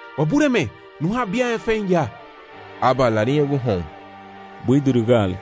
Apúreme, no había fe ya. Aba larinha guhon. Buidurugal.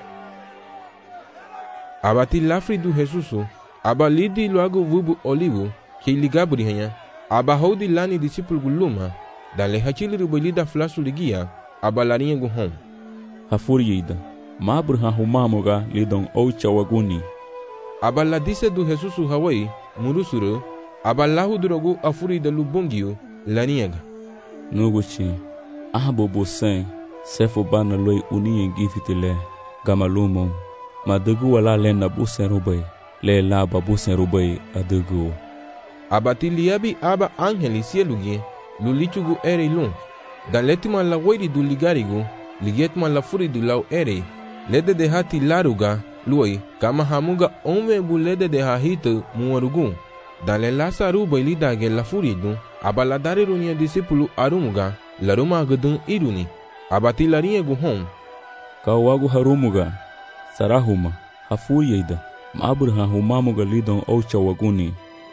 Abati lafri do Jesus. Aba lidi logo vubu olivo. Que ligabri hanha. Aba hodi lani discípulo guluma. Dale hachili rubolida flasu ligia. Aba larinha guhon. Hafuriida. Mabrha humamoga lidon ouchawaguni. Aba la disse do Jesus Hawaii. Murusuru. Aba lahu drogo afurida lubongio. Larinha. Nuguchi. Ahbobo sen. Sefo bana loi unien gifitile. Gamalumon. Madugu wala lena busen rubai. Le laba busen rubai adugu. Abati liabi aba angeli sielugi. Lulichugu ere lun. Dan letima la wairi du ligarigu. Ligetma la furi du lau ere. Lede de hati laruga. Lui. Kama hamuga ome bu lede de hahita muarugu. Dan le lasa rubai lidage la furi du. Aba la dare runia disipulu arumuga. Laruma agudun iruni. Abati larinha guhon. Kawagu harumuga. Sarahuma. Hafuriida. Mabrha humamoga lidon ouchawaguni.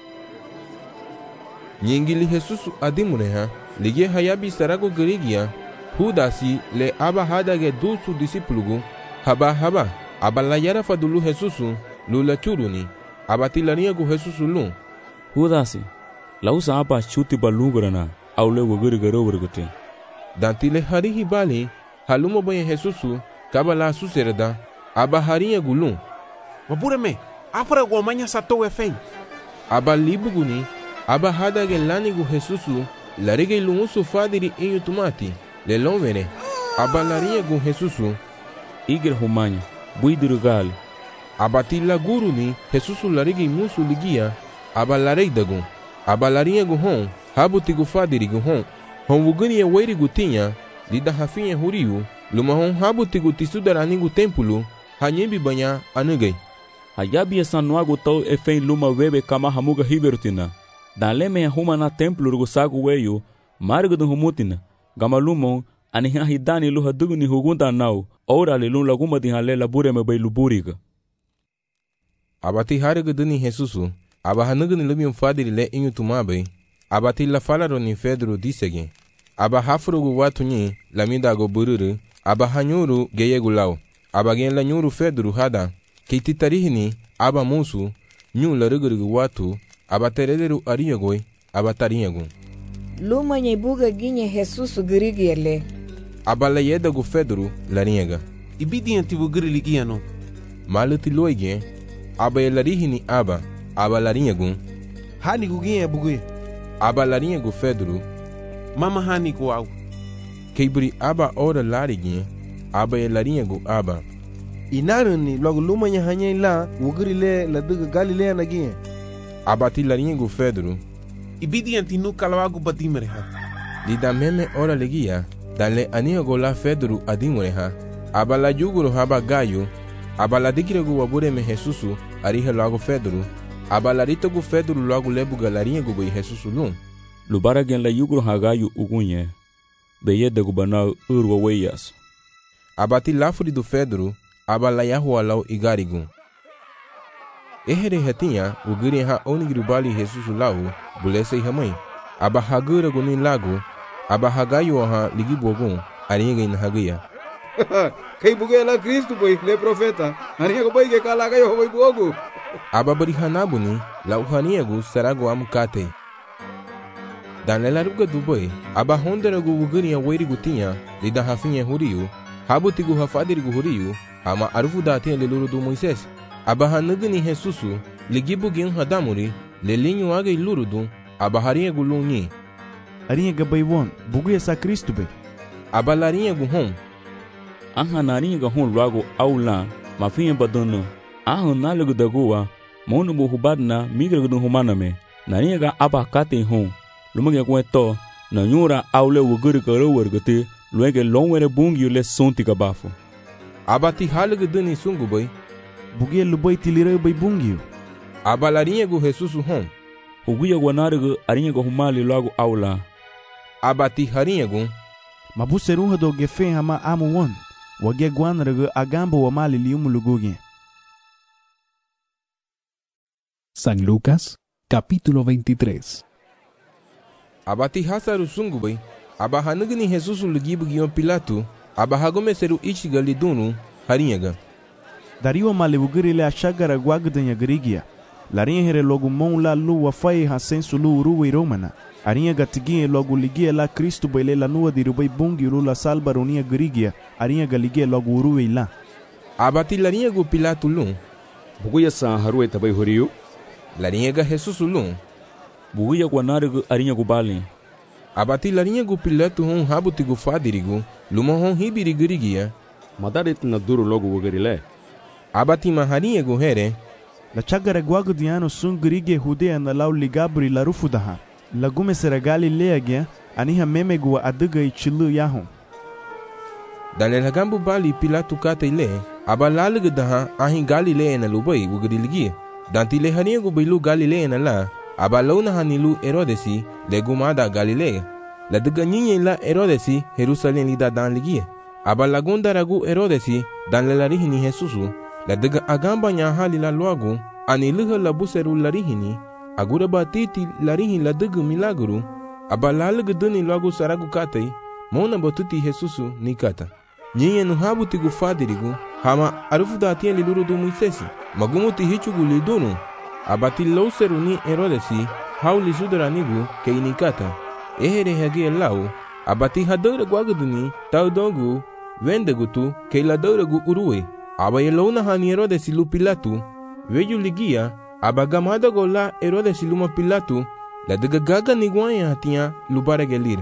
Nyingili Jesus adimureha. Lige hayabi sarago gerigia. Hudasi le aba hadage dusu disipulugu. Haba. Aba la yara fadulu Jesus. Lula churuni. Abati larinha gu Jesus lun. Hudasi. Lausa aba chuti balugrana. Aule wagurigaro wargate. Dantile harihi bali. Halumo banha Jesus. Kabala suserda. Aba harinha gulun. Apúreme, afra guamanya satou fe. Aba libuguni. Aba hadage lanigu Jesus. Larige lumusu fadiri inho tomate. Lelon vene. Aba larinha gu Jesus. Igre humanya. Buidurugal. Abati laguruni. Jesus larige musu ligia. Aba lareidagun. Aba larinha gu hon. Habutigu fadiri gu hon. Honvugani e wairi gutinha. Lida rafinha huriu. Lumahon habutigu tisudaranigu tempulu. Hanyembi banha anugai. Hayabi esanuago tau efen luma webe kama hamuga hibertina. Daleme huma na templo rugusago weyo. Margo do humutina. Gamalumon aniha hidani luha duguni hugunta nau. Ora le lun laguma di halela bureme bay luburiga. Abati hariga duni Jesusu. Aba hanugani lumium fadiri le inho tumabe. Abati la falaro ni Pedro disege. Aba hafrugu watuni lamidago bururu. Aba hanyuru geyegu lau. Aba gen la nyuru Pedro hada. Keititarihini aba musu. Nyu la ruguru watu. Aba terederu ariagoi. Aba tariagu. Luma nyebuga ginye Jesus girigiele. Aba la yedagu Pedro lariaga. Ibidi antivu giriligiano. Maluti loige. Aba yelarihini aba. Aba lariagu. Hani guginha bugui. Aba lariagu Pedro. Mama hani guau. Keibri aba ora lariguinha. Aba yelarinagu aba. Inarani logo lumanya hanya ila wugirile la duga Galilea naginha. Abati larinagu Pedro. Ibidi antinu kalawagu badimereha. Lida meme ora legia. Dale aniago la Pedro adimureha. Aba la juguro haba gayo. Aba la digiragu wabureme Jesusu. Ariha logo Pedro. Aba la ritogu Pedro logo lebuga larinagu boi Jesusu lum. Lubaragen la yugro hagayu ugunye. Beyeda gubanau urwa weyas. Abati lafuri do Pedro. Aba la yahua lau igarigu. Ehere hatinha ugiri ha onigribali Jesus lau bulese hamai. Aba hagura gunin lagu. Aba hagayu ha ligibogun. Aringa in hagaya. Kay bugela Cristo boy le profeta. Aringa boy ke kala kayo boy buogu. Aba bari hanabuni lau haniagu sarago amukate. Dan la ruga do boy. Aba honderagu ugiri ya wairi gutinha. Lida hafinha huriu. Habutigu hafadirigu huriu. Ama arufu datinha leluru do Moisés. Aba hanugani Jesusu. Ligibugin hadamuri. Lelinho aga ilurudu. Aba harinha gulunyi. Arinha gabaywon. Buguya sa Cristo be. Aba larinha guhon. Aha narinha gahon logo aula. Mafinha badano. Aha nalagu dagoa. Mono buhubadna migra gudu humaname. Narinha ga aba kate hon. Lumage kweto. Na nyura aule wuguri karo wargate. Luege longwere bungi le sonti kabafo. Abati halugu duni sungu boy. Buguya luboy tilire bay bungiyo. Aba larinha gu Jesusu hon. Uguya guanarigu arinha gu humali logo aula. Abati harinha gu. Mabuserunha do gefen hama amu won. Wage guanarigu agambo wa mali liumu luguge. San Lucas, capítulo 23. Abati hasaru sungu boy. aba hanugni Jesus lugibu gion Pilatu, aba hagome seru ichiga lidunu harinyaga. Dario malibugiri a chagara guagdanha grigia. Larinha here logo mão lá lua fai hasensu lu uruwe romana. Arinha gatiguinha logo ligia lá Cristo baile la nua dirubai bungi rula salba ronia grigia. Arinha galigia logo uruwe lá. Abati larinha gu Pilatu lum. Buguya sa haruwe tabai horiu. Larinha ga Jesus lum. Buguya kwa narigu arinha gu bali. Abati larinha gu Pilatu hon habuti gu fadirigu. Luma hon hibiri grigia. Madarit na duro logo wugarile. Abati maharinha gu here. La chagara guagdiano sun grige hudea na lau ligabri la rufudaha. La gume sera Galilea gya aniha meme gua aduga I chilu yahon. Dale la gambu bali Pilatu kata ile. Aba laluga daha ahin Galilea na lubai wugadiligi. Danti le harinha gu bilu Galilea na la. Aba launa hanilu Herodesi le gumada Galilea. La duga nyinye la Herodesi Jerusalem lida dan ligi. Aba lagunda ragu Herodesi dan le larihini Jesusu. La duga agamba nyahali la luagu aniluha la buseru larihini. Agura batiti larihin la duga milaguru. Aba laluga duni luagu saragu katai. Mona batuti Jesusu ni kata. Nyinye nuhabu tigu fadirigu. Hama arufu da atien liluru du Moisesi. Magumuti hichugu lidunu. Abati lauseru ni Herodesi. Hau li sudaranigu ke inikata. Ehere hagi lau. Abati hadura guaguduni. Tau dongu. Vendegutu ke la dauragu uruwe. Aba yelauna hani Herodesi lu Pilatu. Veju ligia. Aba gamada gola Herodesi luma Pilatu. La daga gaga niguanya hatia lubara gelir.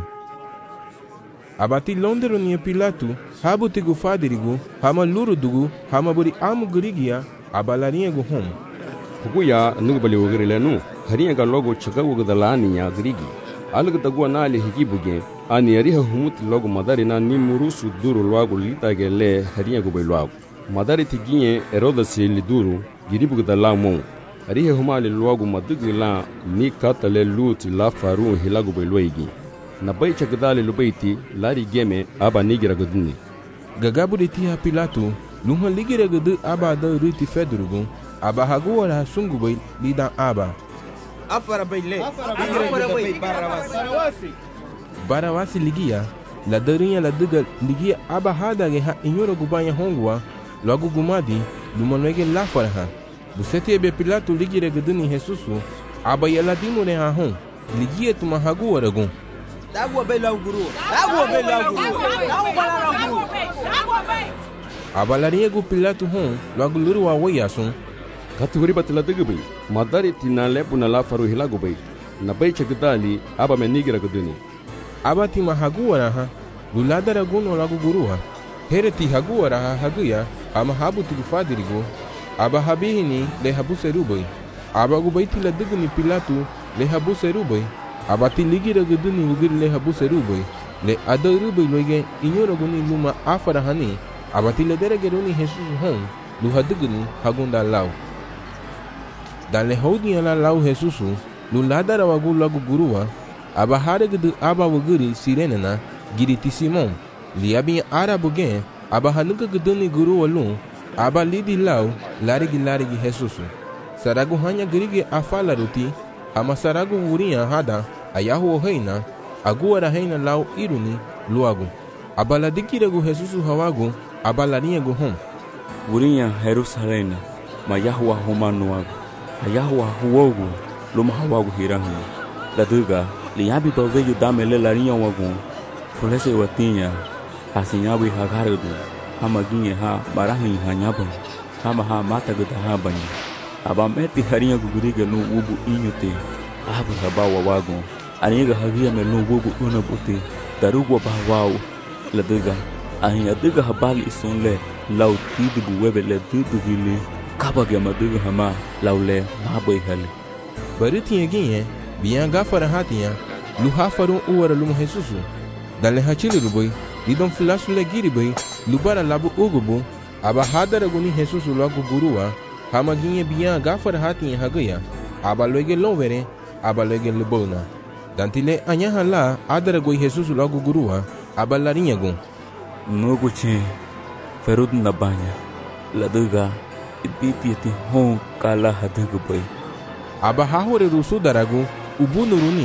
Abati londeru ni Pilatu. Habu tigu fadirigu. Hama luru dugu. Hama buri amu gurigia. Aba larinha gu hom. Buguya nugbali wugarile nu. Harinha ga logo chaga wugadalani ya grigi. Alga tagua na ali higi buge. Ani ariha humut logo madari na ni murusu duru logo litage le harinha gu bai logo. Madari tiginye Herodesi liduru. Giribu gadala mon. Ariha humali logo madugu la ni katale luti la faru hilagu bai loigi. Na bai chagadali lubaiti lari geme aba nigira gaduni. Gagabu de tia Pilatu. Lunha ligira gadu aba da ruti fedrugu. Aba haguara sungu bai lidan aba. Afara bai le. Afara bai Barawasi. Barawasi ligia. La darinha la duga ligia aba hada ge ha inyoro gubanya hongwa. Logo gumadi. Lumanwege la faraha. Busete ebe Pilatu ligira gaduni Jesusu. Aba yala dimure ha hon. Ligia tuma haguara gun. Dagua bai lau guru. Dagua bai lau guru. Aba larinha gu Pilatu hon. Logo luru wa wayasun. Kategori batila dugubai. Madari tina lepu na la faru hilagu bai. Na bai chagadali aba me nigira gaduni. Aba ti mahaguara ha. Luladara guno lagu guruha. Here ti haguara ha haguya. Ama habu ti gufadirigo. Aba habihini le habu serubai. Aba gubai ti la duguni Pilatu le habu serubai. Aba ti ligira gaduni ugir le habu serubai. Le adarubai loige inyoro guni luma afara hani. Aba ti le dere geruni Jesus hon. Luha duguni hagunda lau. Dan le houdinha la lau Jesusu. Luladara wagu lagu gurua. Aba haregudu aba waguri sirenena. Giriti Simon. Liabinha arabu gen. Aba hanuka guduni gurua lum. Aba lidi lau. Larigi Jesusu. Saragu hanya gerigi afala ruti. Ama saragu wurinha hada. Ayahu o reina. Aguara reina lau iruni. Luagu. Aba ladikiragu Jesusu hawagu. Aba larinha gu hom. Wurinha Jerusalem. Mayahuwa humanuagu. Ayahuwa huogu. Luma hawagu hirangu. Laduga. Liabi baveju damele larinha wagu. Fulese watinha. Hasinyawi hagarudu. Hama ginye ha barahi hanyaba. Hama ha mata guda ha banyi. Aba meti harinha guguriga no ubu inyute. Abu habawa wagu. Aniga hagia me no ubu unabuti. Darugwa bahwau. Laduga. Ahinya duga habali isunle. Lau tidubu webe le dudu gili. Kabage maduga hama. Laule mabai hali. Baritinha ginye. Biyan gafara hatinha. Luha farun uwara lumu Jesusu. Dan le hachili rubai. Lidon filasu le giribai. Lubara labu ugubu. Aba hadara guni Jesusu lagu gurua. Hama ginye biyan gafara hatinha hagaya. Aba loige lovere. Aba loige lubona. Dantile anyaha la adara goi Jesusu lagu gurua. Aba larinha gun. Nuguche. Ferud na banya. Laduga. Ibiti hon kala haduga bai. Aba hahore rusu daragu. Ubu nuruni.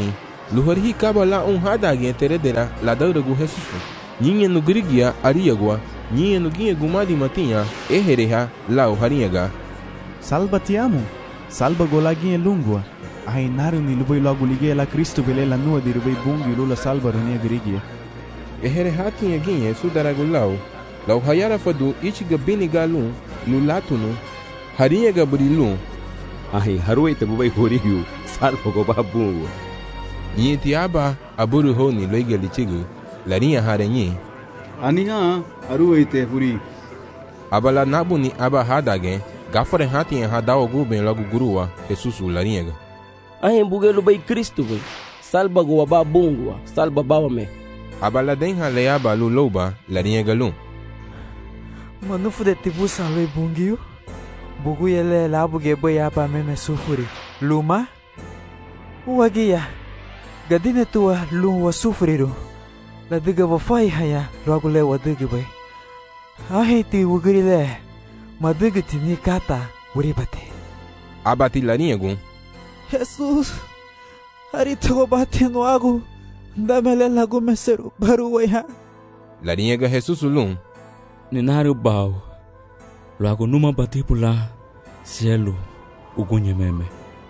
luhari kaba la hada gen teredera la dauda gu Jesus nyinye no grigia ariagwa nyinye no ginye gumadi matinha ehereha la hariaga Salva ti amo, salva golaginha lungua. Ai naru ni luboi logo ligue la Cristo bele la nua di rubai bungi lula salva ronia grigia. Ehereha tinha ginye sudaragulau lau hayara fadu ichiga bini galun lulatunu hariaga brilun. Ai haruai te bubai horiu salva go babungu. Nyi tiaba aburu honi loiga lichigu larinha harenyi. Aniha aruai te huri. Abala nabuni aba hadage gafare hati hadao guben logo gurua Jesus larinha. Ai bugelo bai Cristo bai. Salva go babungu, salva bawame. Abala denha leaba luloba larinha galun. Manufu de tibu salve bungiu. Bugu yele labu gebe apa meme sufuri. Luma? Uagia. Gadine tua lu wa sufriru. La diga wa fai haya logo le wa diga bai. Ahi ti wugiri le. Ma diga ti ni kata uribate. Abati larinha gun. Jesus. Hari tuwa bate no agu. Damele lagu meseru baru waiha. Larinha ga Jesus lun. Ninaru bau. Logo numa bati pula cielo ugunye meme.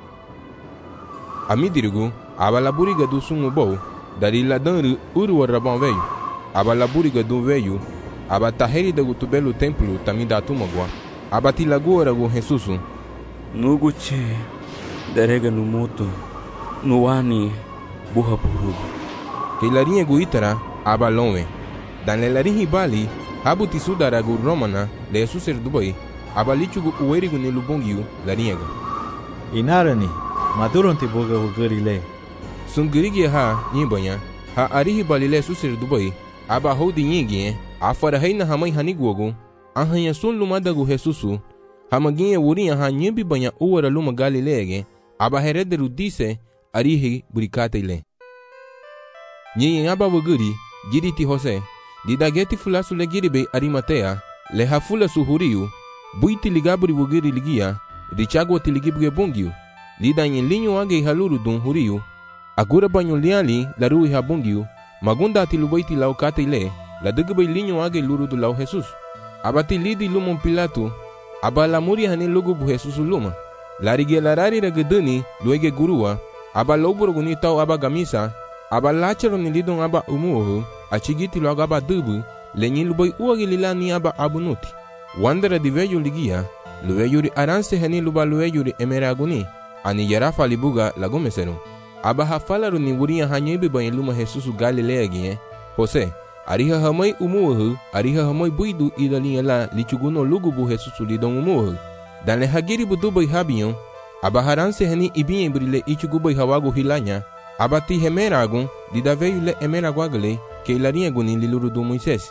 Amidirigu abala buriga do sungo bou dari ladanru uru rabon veio. Abala buriga do veio abataheri da gutubelo templo tamida tumagwa. Abati lagora go Jesus. Nuguche derega no moto no ani burra burugo. Que larinha go itara abalonwe. Dan larinha bali habuti sudaragu romana le suser dubai abalichugu uerigu ni lubongiu larinha. Inarani maduron te boga ugarile. Sungirigi ha nyibanya ha arihi balile suser dubai aba hodi nyigi afara haina hamai haniguogo ahanya sun lumadagu Jesusu hamaginha wurinha ha nyibi banya uwara luma galilege aba herederu dise arihi burikate ile nyi aba wuguri giriti Jose didageti fulasu le giribe Arimatea le hafula suhuriu buiti ligaburi wuguri ligia richagwa tiligibge bungiu lidanyi linyo age haluru dun huriu agura banyo liali larui habungiu magunda tilubaiti laukate ile la dugbe linyo age luru du lau Jesus abati lidi lumon Pilato abala muri hani lugu bu Jesus luma larige larari ragedani luege gurua abaloburo guni tau aba gamisa abalachero ni lidon aba umuhu achigiti logo aba dubu lenyi lubai uagi lilani aba abunuti wandera di veyo ligia lueyuri aranse hani luba lueyuri emeraguni ani yarafa libuga lagomesenu aba hafalaru ni wuria hanyebi banyi luma Jesus Galilea gie Jose ariha hamai umuhu ariha hamai buidu idalinya la lichuguno lugu bu Jesus lidon umuhu dan le hagiri bu dubai habiyon aba haranse hani ibinye brile ichugubai hawagu hilanya abati hemeragun didaveyu le emeragwagale que ilarinha guni liluru do Moisés.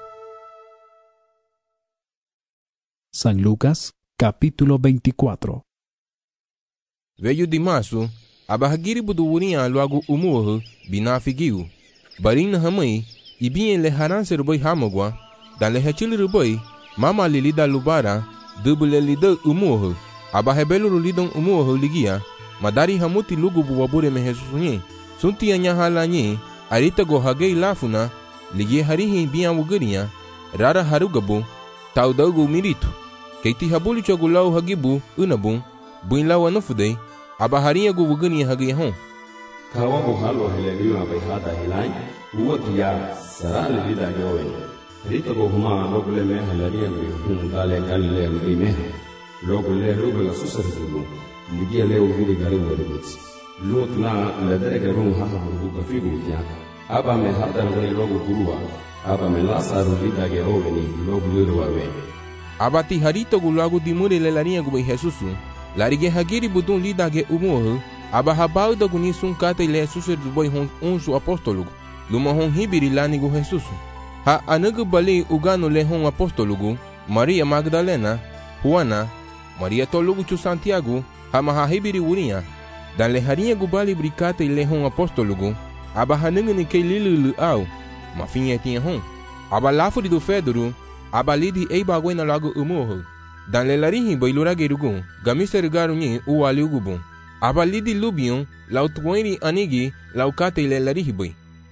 San Lucas, capítulo 24. Veio de março, abahagiri buduurinha logo umuhu binafigiu. Barina hamai, ibinye le haranse rubai hamogwa, dan le hachil rubai, mama lilida lubara, dubule lida umuhu, abahebelu lidon umuhu ligia, madari hamuti lugu buwabure me Jesusunye, sunti anya halanye, arita go hagei lafuna, ligie harihi biya wugurinya, rara harugabu, taudagu miritu. Keiti habuli chogulau hagibu unabun, buin lawa nufudei, abaharinha gu wugurinya hagi hon. Kawa go halo helelima bai hada hilai, uotia sarale vida yowen. Rita go huma logule me halaria gu dale galile me. Logule logula susarzugu, ligie leo vidi garu wadubits. Lutna ledere rum haha buga figu ya. Aba me hada le logo gurua, aba me lasaru vida ge oveni logo lirwawe. Abati harito gu lagu dimuri le larinha gu bai Jesusu, larige hagiri budun lida ge umuhu, aba habau da gu nisun kate le suser du boi hon unsu apostolugu, luma hon hibiri lani gu Jesusu. Ha anugu bali ugano le hon apostolugu, Maria Magdalena, Juana, Maria tolugu chu Santiago, ha maha hibiri urinha, dan le harinha gu bali brikate le hon apostolugu, aba hanungu ni ke lilu au, mafinha tinha hon. Aba lafuri do Fedoro, aba lidi ei bagwena lagu umuhu, dan le larihi bai luragerugun, gamiserugaru nyi uwali ugubun. aba lidi lubion lau tuoiri anigi lau kate ile larihibui.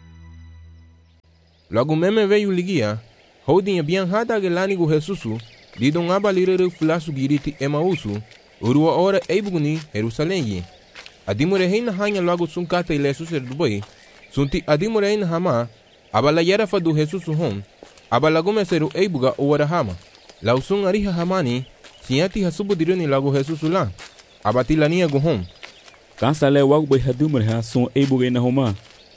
Logo meme veio ligia, holdinha bian hada gelanigu Jesusu, lidon aba lirere fulasu giriti Emausu, urua ora eibuguni Jerusalém. Adimure heina hanya logo sun kate ile suser dubai, sunti adimure heina hama, aba la yarafa do Jesusu hom, aba lago meseru eibuga uwara hama. Lau sun ariha hamani, siati hasubu diruni lago Jesusu la, aba tilania go hom. Kansa le wago bai hadimure ha sun eibuga ina homa.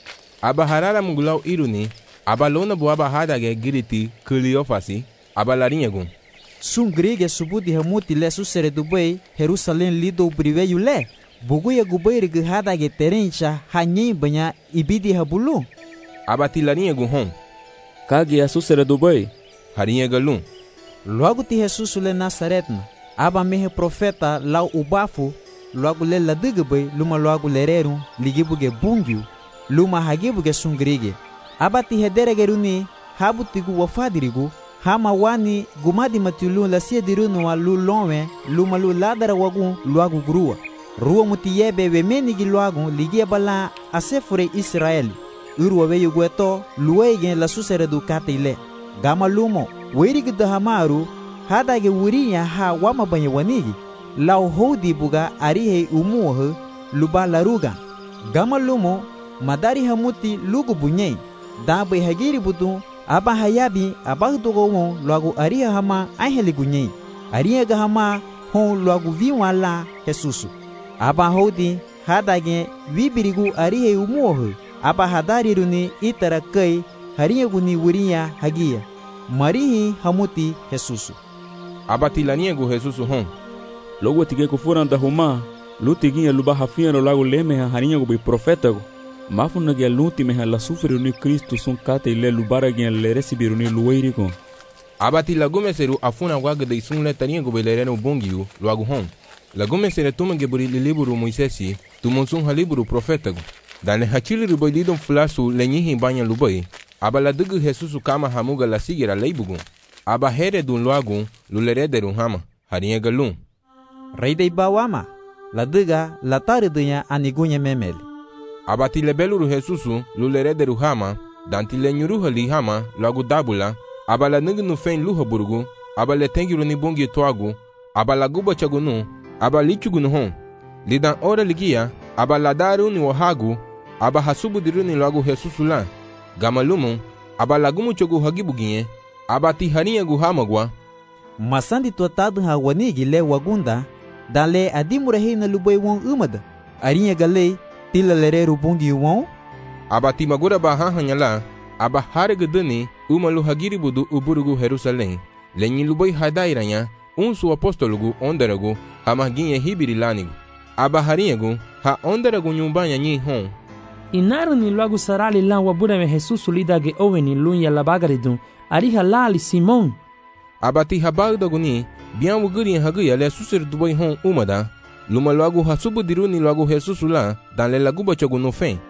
Aba harara mugulau iruni, aba lona boaba hadage giriti Cleofasi, aba larinha gun. Sun grige subudi hamuti le susere dubai Jerusalém lido briveyu le. Buguya gubai rig hadage terencha hanyi banya ibidi habulu. Aba tilarinha gun hom. Kage a susere dubai. Harinha galum. Logo ti Jesus le Nazaretna. Aba mehe profeta lau ubafu. Logo le ladigabai luma logo lererum ligibuge bungiu. Luma hagibuge sun grige. Abati hederegeruni habutigu wafadirigu hama wani gumadi matilu la sidirunu wa lulonwe lumalu ladara wagu luagu grua ruwa mutiyebe wemenigi luagu ligia bala asefure Israeli urwa weyugweto luwege la suseredu katile gama lumo werigi dahamaru hadage wuriya ha wama banye wanigi lau hodi buga arihe umuhe luba laruga gama lumo madari hamuti lugu bunyei dabai hagiri budu aba hayabi aba dogo logo aria hama aheli gunyei aria ga hama hon logo viwala Jesusu aba hodi hadage vibirigu arihe umuho aba hadari runi itara kai haria guni wuriya hagia marihi hamuti Jesusu aba tilania go Jesusu hon logo tige ko furanda homa lutiginha luba hafia no lago leme harinha go bi profeta go mafuna ge luti me la sufre ni Cristo son kate le lubara ge le recibiru ni luweiri ko abati lagume seru afuna waga de sunle tania go belereno bongiu loagu hon lagume sere tuma ge buri liburu Moisesi tumonsun haliburu profeta go dane hakili ruboididon flasu lenyihi banya lubai aba la dugu Jesusu kama hamuga la sigira leibugu aba here dun loagu lulerederu hama harinha galum rei dei bawama la duga la taridunya anigunya memeli abati lebeluru Jesusu lulerederu hama danti lenyuruha li hama loagu dabula aba la nignu fen luha burgu aba le tengiru ni bongi toagu aba la guba chagunu aba lichugunu hon lidan ora ligia aba la daru ni wahagu aba hasubu diruni loagu Jesusu la gamalumu aba la gumu chogu hagibuginye aba ti harinha gu hamagwa masandi tuatadu ha wanigi le wagunda dale adimure na lubai won umada arinha galei tila lereru bungi won aba timagura ba hanyala aba haregdani umalu hagiri budu uburugu Jerusalém lenyi lubai hadairanya unsu apostolugu onderagu hamaginye hibiri lanigu aba harinhagu ha onderagu nyumbanya nyi hon inaru ni logo sarali lan wabura me Jesusu lidage oweni lunya labagaridun ariha lali Simon abati habagdaguni bian wuguri haguya le susir dubai hon umada luma logo hasubu diruni logo Jesusu la dan le laguba chogu no fen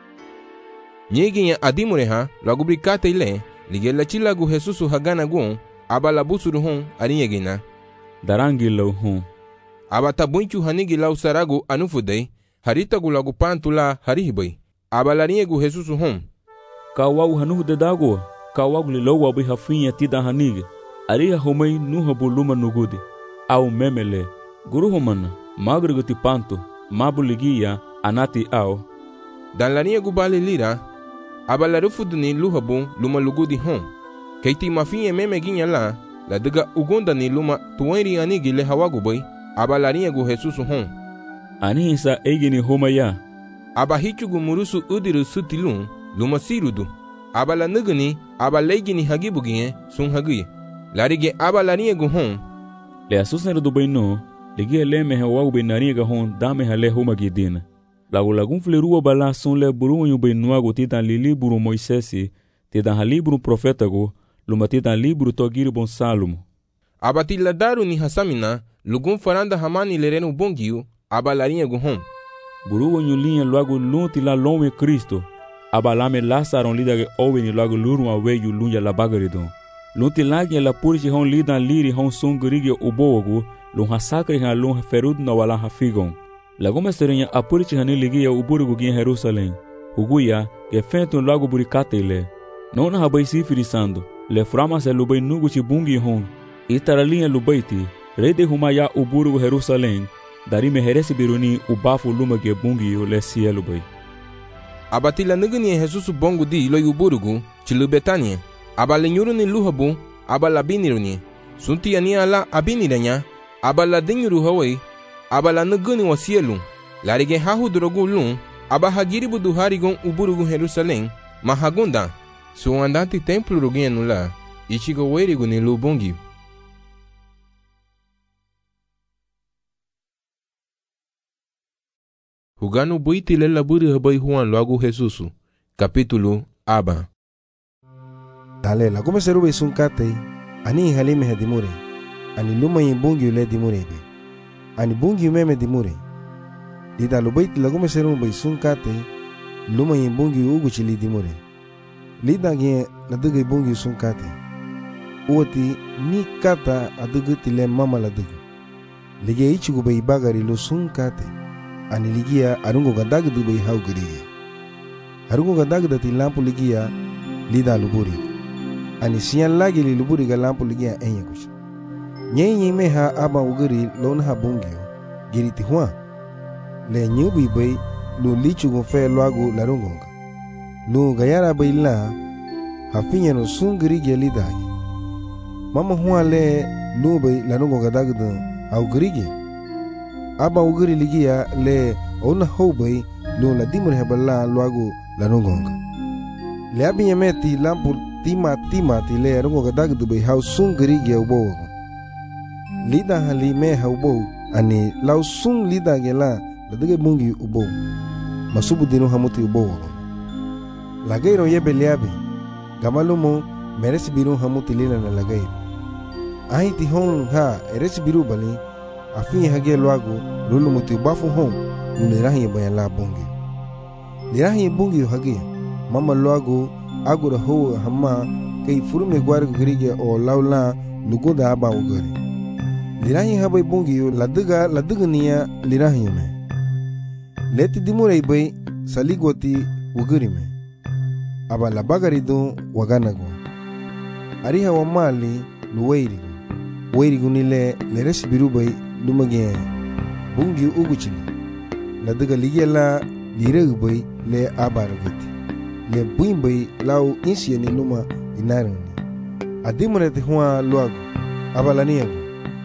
nyeginya adimure ha logo brikate ile ligela chilagu Jesusu hagana gun abala busuru hon arinyegina darangi lo hon abata bunchu hanigi lau saragu anufudei harita gulagu pantula harihibai abala rinyegu Jesusu hon kawagu hanufude dago kawagu lo wabi hafinha tida hanigi ariha homai nuha buluma nugudi au memele guru homana magruguti panto mabuligia anati au dan la rinyegu bale lira abala rufuduni luhabu luma lugudi hon keiti mafinha memeginha la diga ugunda ni luma tuwairi anigi le hawagu bai abala rinyegu Jesusu hon anisa egini homaya aba hichugu murusu udiru sutilun luma sirudu abala nuguni abala egini hagibuginye sun hagiye larige abala rinyegu hon le asusneru do baino ligia leme hawagu bainariga hon dame hale homagidina lagun flerua bala sun le burunyu bainuago titan liburu Moisesi titan haliburu profetago luma titan liburu togiri bon Salomo abati ladaru ni hasamina lugun faranda hamani lerenu bongiu abala rinyegu hon burugo nyulinha logo lunti la lome Cristo abalame lasaron lidage oweni logo luruma weyu lunya la bagaridon lunti lagi la purichi hon lidan liri hon sungurigi ubogo lun hasakri ha lun ferud na wala hafigon Lagome serinya apurichi hani ligia uburugu gien Jerusalém. Uguia que fentun lago buricatele. Nona habai sifirisando. Le frama se lubai nuguchi bungi hon. Itaralinha lubaiti. Rei de humaya uburugu Jerusalém. Dari meheresi biruni ubafu lumage bungi le cielo bai. Abatila nigni Jesus bongo di lo uburugu chilu Betania. Abalenyuru ni luhabu abalabiniruni. Sunti ani ala abiniranya. Abaladinyuru hawai. Abala nigni wa cielo. Larige hahu drogu lum. Abahagiribu do harigon uburugu Jerusalém. Mahagunda. Su andante templo rugienu la. Ichigo werigu ni lubongi. Hugano buiti le laburi habai Juan loagu Jesusu. Capítulo Aba. Dale la come serube sunkate. Ani halime hedimure. Ani luma yimbungi le dimurebe. Ani bungi meme dimure. Dida lubaiti la come serube sunkate. Luma yimbungi uguchili dimure. Lida ge laduge bungi sunkate. Uoti ni kata aduguti le mama ladugu. Lige ichigu bai bagari lo sunkate. Ani ligia arungo gandag du bai haugiriya. Arungo gandag dati lampu ligia lida luburi. Ani siyan lagi li luburi ga lampu ligia enya kuch. Nyenye meha aba ugiri lona ha bungio. Giriti huan. Le nyubi bai lu lichu gonfe loagu larungonga. Lu gayara bai la hafinya no sungiri gia lidagi. Mama huan le lu bai larungonga dagdu haugirigi. Aba ugiri ligia le ona hobay lo la dimur hebala loagu la nongonga. Le abinya meti lampu tima ti le rongonga dagdu bay hau sungiri ge ubo. Lida hali me haubo ani lau sung lida ge la dige bungi ubo. Masubu dinu hamuti ubo. Lagairo yebe leabi. Gamalumo meresi biru hamuti lila na lagairo. Ahiti hon ha eresi biru bali. Afin hage loago lulu muti bafu hon nirahi bayan la bungi lirahi bungi hage mama loago agura ho hamma kai furume gwar grige o laula nugoda aba ugari lirahi habai bungi laduga niya lirahi me leti dimure bai saligoti ugari me aba labagari do waganago ariha wa mali luwairigu nile leresi biru bai lumage bungi uguchili la daga ligela liregu bai le abaragati le buin bai lau insiya ni luma inarani adimure te huwa luagu abalaniyagu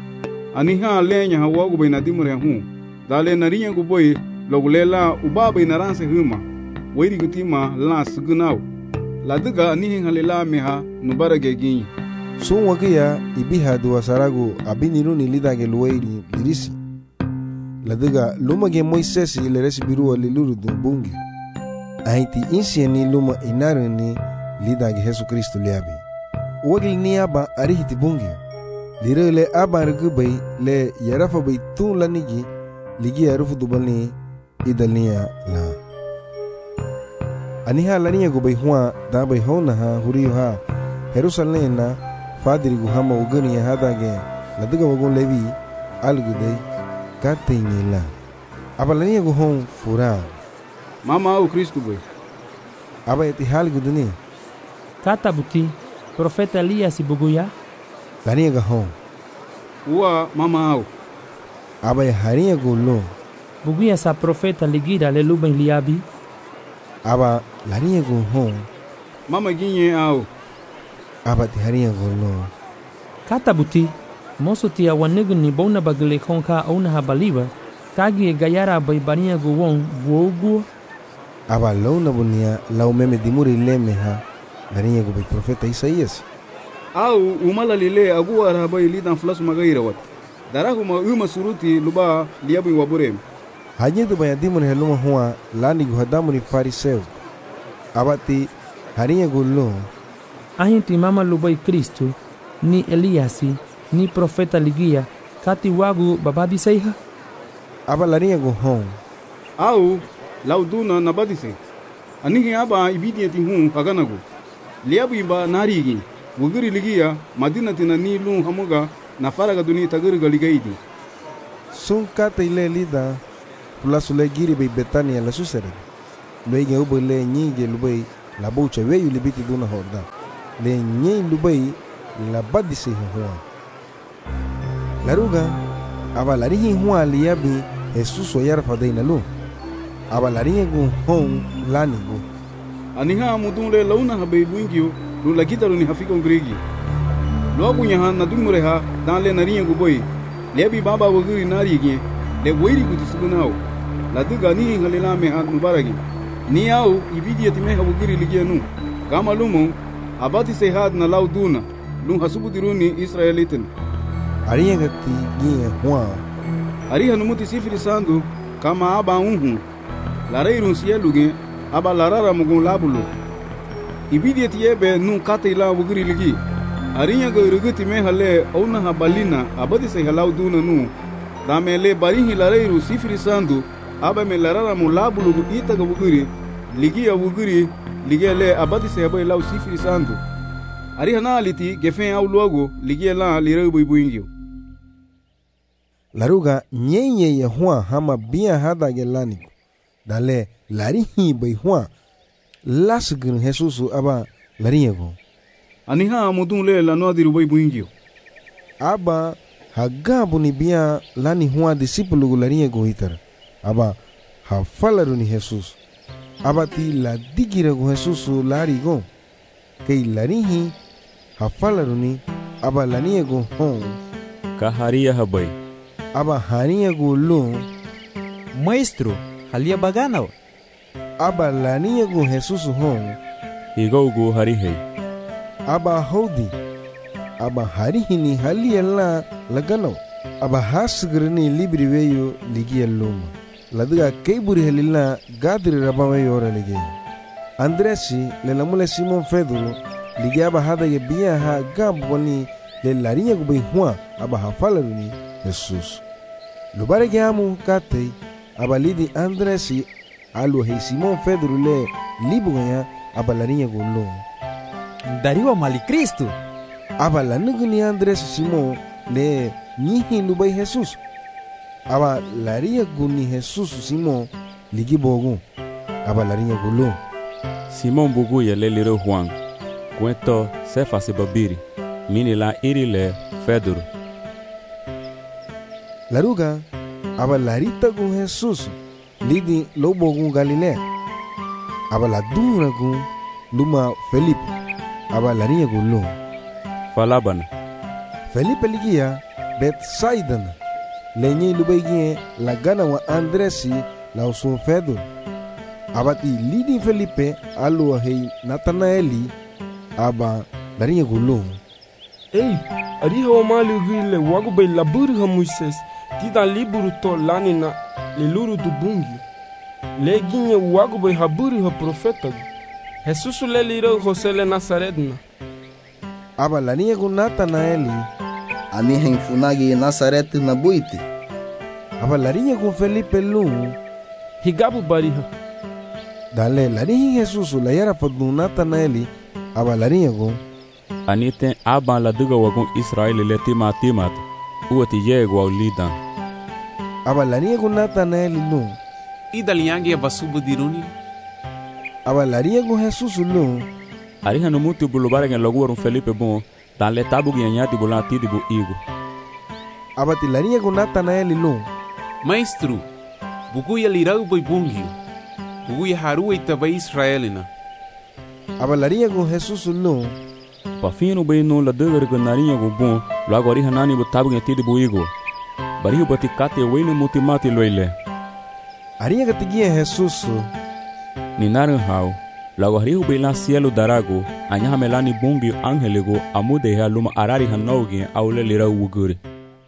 ani ha lenya ha wagu bai na dimure hu dale nariyagu bai logulela uba bai naranse huma wairi gutima la sugunau la daga ani halela meha nubarage ginyi sun wakiya ibiha duwa saragu abiniru ni lidage luwairi lirisi ladiga lumage moisesi leresi biruwa liluru du bungi ahiti insiya ni luma inaru ni lidage Jesu Kristo liabi wagil ni aba arihiti bungi lire le aba argu bai le yarafa bai tun lanigi ligi arufu dubani idalniya la aniha laniya gu bai huwa da bai hona ha huriyo ha Jerusalem na Fadiri guhama ugani ya hadage ladiga wagon levi algudai katenyela abalani guhon fura mama au Kristo boy aba eti halguduni kata buti profeta Elias buguya lani gahon wa mama au aba ya hariya gullo buguya sa profeta ligira le luben liabi aba lani guhon mama ginye au abati hariya gollo kata buti moso tia wanegu ni bona bagle konka ona habaliba tagi gayara bai bania guwon guogu aba launa bunia lau meme dimuri leme ha bariya gu bai profeta Isaías au umala lile agu ara bai lidan flas magaira wat darahu ma uma suruti luba liabu waburem hajedu bai dimuri heluma huwa lani gu hadamuri fariseu abati hariya gollo ahiti mama lubai Kristo ni Eliasi ni profeta ligia kati wagu babadi seiha aba lariya go hon au lauduna nabadise anigi aba ibidiyati hun kaganago liabu iba narigi wugiri ligia madinatina ni lun hamuga na faraga duni tagirga ligaidi sun kata ile lida fulasule giri bei Betania la susere. Luege ubo le nyige lubai la boucha weyu libiti duna horda. Le nye lubai la badise huwa. Laruga aba larihi huwa liabi Jesus o yara fadaina lu. Aba larihi gu hon lani gu. Aniha mudunle launa habe buingio lu lagita lu ni hafiko ngrigi. Logu nyaha na dumureha dan le narihi gu boy. Lebi baba wagiri nari gi le weiri gu tsugunao. La duga ni halila me ha mubaragi. Ni au ibidiyati me ha wagiri ligienu. Kama lumo abati se had na lauduna. Lu hasubu diruni Israelitin. Ariya gati gie huwa. Ariha numuti sifiri sandu kama aba unhu. Lareirun sieluge aba larara mugun labulu. Ibidiyati yebe nun kate ila wagiri ligi. Ariya ga irugati me hale ona habalina abati se halauduna nu. Dame le barihi lareiru sifiri sandu aba me larara mu labulu ita ga wagiri. Ligi ya wagiri ligi le abati se haba ila sifiri sandu. Ariha na aliti gefen au logo ligi la lireu buingio. Laruga nyenye ya huwa hama bia hada gelanigo. Dale larihi bai huwa lasgin Jesusu aba lariego. Aniha mudun le la noadiru bai buingio. Aba hagabu ni bia lani huwa disipulu lariego hitar. Aba hafalaru ni Jesus. Aba ti la digirego Jesusu larigo. Kei larihi hafalaru ni aba laniego hon. Kaharia habai. Aba hania gulu. Maestro, halia baganaw. Aba lania gu Jesus hon. Higaw gu harihei. Aba hodi. Aba harihini halia la laganaw. Aba hasgrini libri weyo ligia luma. Laduga keiburi halila gadri rabawe ora ligi. Andresi le lamule Simon Pedro ligia aba hada ye biya ha gaboni le larinya gu bai huwa aba hafalaruni Jesus. Lubare que amu kate abalidi Andresi alu hei Simon Pedro le libuganya abalarinya golo. Dariwa mali Cristo. Abalanugni Andresi Simon le nihi lubai Jesus. Abalarinya guni Jesus Simon ligi bogu abalarinya golo. Simon bugu ya le liro Juan. Cuento sefa se babiri. Mini la iri le Pedro. Laruga aba larita gu Jesus lidi lobo gu Galilea. Aba la dura gu luma Felipe. Aba larinya gu lo. Falabana. Felipe ligia Bethsaida. Lenye lubegie la gana wa Andresi la usun Pedro. Aba ti lidi Felipe alu hei Nathanaeli. Aba larinya gu lo. Ei, ariha wa mali gile wagu bai laburu ha Moises. Tida liburu to lanina liluru du bungi. Leginye wagu bai haburu ha profeta. Jesus le liro Jose le Nazaretna. Aba lania gu Nathanaeli. Ani henfunagi Nazaret na buiti. Aba larinya gu Felipe lu. Higabu bariha. Dale larihi Jesus la yara fadu Nathanaeli. Aba larinya gu. Anite aba la duga wagun Israeli le timat. Uati yego au lidan. Aba larinya gu Nathanaeli lu. Idaliangi ya basubu diruni. Aba larinya gu Jesus lu. Ariha no mutu bulubare ngen logu warun Felipe bon. Dan le tabu gianyati bulan tidi bu igu. Aba ti larinya gu Nathanaeli lu. Maestro, bugu ya lirau bai bungio. Bugu ya haru itabai Israelina. Aba larinya gu Jesus lu. Pafino bai no la duga rigo narinya gu bon. Luego ariha nani bu tabu gianyati bu igu. Barihu bati kate wene mutimati loile. Ariha gatigia Jesus. Ni naran hao. Lago harihu bila cielo darago. Anyaha melani bungi angelego. Amude hea luma arari hanogi aule lira uguri.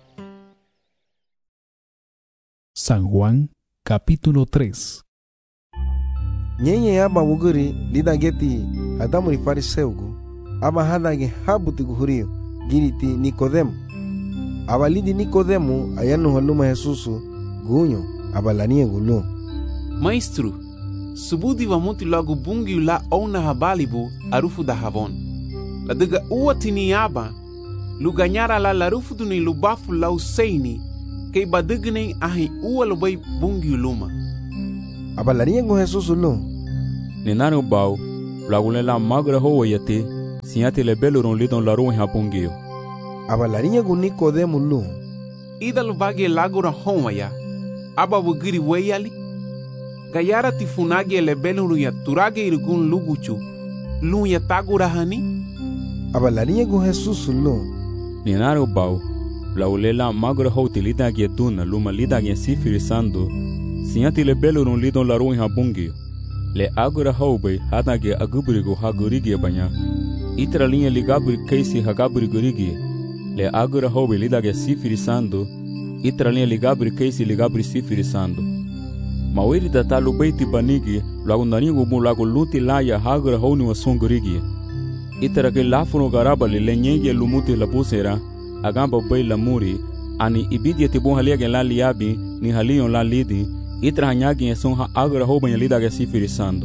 San Juan, capítulo 3. Nyenye aba uguri lida geti adamu ni fariseugo. Aba hadage habuti guhurio. Giriti Nicodemo. Aba lidi Nicodemo ayanu haluma Jesusu gunyo abalania gulo. Maestro, subudi wa muti logo bungi la ona habalibu arufu da havon. La diga uwa tini aba, luganyara la larufu duni lubafu la useini, que badignen ahi uwal bay bungi luma. Abalarinha com Jesus lo. Nenaro bau, lagule la magra ho yate, siate le beluron lidon laru ha bungio. Abalarinha com Nicodemo lo. Idal vage lagura homaya, aba wugiri weyali. Gayara tifunage le beluru ya turage irgun luguchu, lu ya tagura hani. Abalarinha com Jesus lo. Nenaro bau, lagule la magra ho tilida gietuna luma lida gen sifirisando. Siati le belurun lidon laru ha bungio. Le agora hoube hatage aguburigo hagurigi banya. Itra linha ligaburi keisi hagaburi gurigi. Le agora hoube lidage sifirisando. Itra linha ligaburi keisi ligaburi sifirisando. Mawiri tatalu beiti banigi lagu naringo bu lagu luti laya hagora honi wa songurigi. Itra ke lafuno garabali le nyenge lumuti la pusera agamba bei la muri ani ibidi tibu halia gen la liabi ni halion la lidi. Itra hanyagi son ha agora ho banha lida ga sifirisando.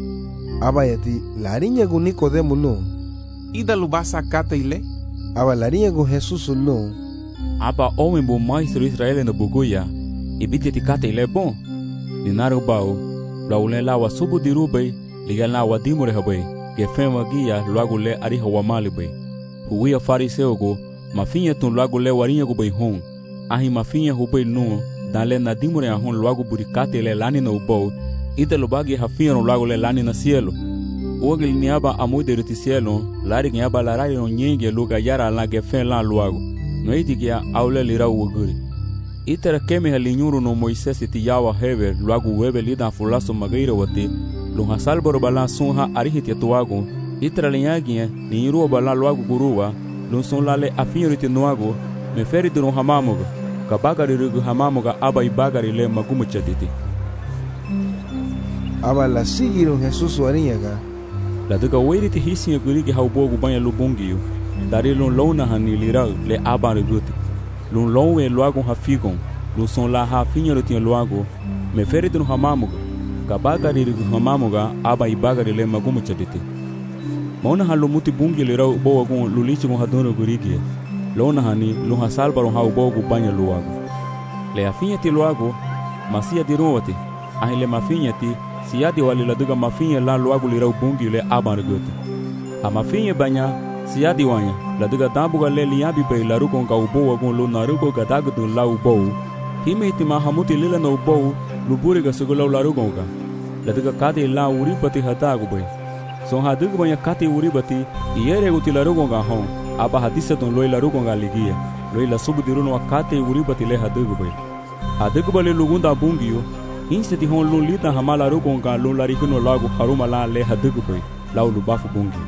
Abayati larinha com Nicodemo lo. Ida lubasa kata ile. Abalarinha com Jesus lo. Aba homem bo maestro Israel na buguya. Ibiti tikata ile bom. Dinaro bao. Laule la wa subu dirubei. Ligal na wa dimure habei. Gefema guia logo le ari hawa malibei. Huia fariseu go. Mafinha tun logo le warinha go bei hon. Ahi mafinha hubei no. Dale na dimure ahon logo burikate le lani na ubou. Ita lubagi hafiano logo le lani na cielo. Ogel niaba amude ruti cielo. Lari niaba larai no nyenge luga yara la gefen la logo. No itigia aule lira uguri. Ita keme halinyuru no Moisés ti yawa hever logo webe lida fulaso magaira wati. Lunha salboro bala sunha arihiti tuago. Ita linyagia ni iruo bala logo guruwa. Lun son lale afiano ti noago. Me feri dunu hamamuga. Kabagari rugu hamamuga aba ibagari le magumu chatiti. Aba la sigiron Jesus warinyaga. La duga weri ti hisi gurigi haubogu banya lubungiyo. Dari lun lona hani lirau le aba ruguti. Lun lowe loago hafigon. Lun son la hafinyo rutien loago. Me feri dunu hamamuga. Kabagari rugu hamamuga aba ibagari le magumu chatiti. Mauna halumuti bungi lirau bowagun lulichi hadunu gurigi. Lona hani lunha salbaro ha ubogu banya luago. Le afinha ti luago, masia di rote. Ahi le mafinha ti, siadi wali la duga mafinha la luago lirau bungi le aban regote. A mafinha banya, siadi wanya, la duga dambuga le liabi bei la rugon ga ubo wagon lo na rugo ga dagudun la ubo. Hime iti mahamuti lila na ubo, luburi ga sugulau la rugon ga. La duga kati la uribati hatagu bei. Son ha duga banya kati uribati, iere guti la rugon ga hon. Aba hadisa don loi la rugonga ligia loi la subu diruno akate uribati le hadugo le lugunda bungio insteti hon lo lita hamala rugonga lo la rikuno lago haruma la le hadugo la ulubafu bungio